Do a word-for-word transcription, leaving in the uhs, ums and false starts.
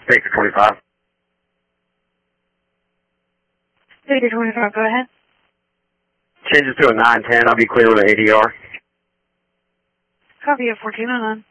Victor twenty-five. Victor twenty-five, go ahead. Change it to a nine ten. I'll be clear with an A D R. Copy at fourteen oh nine.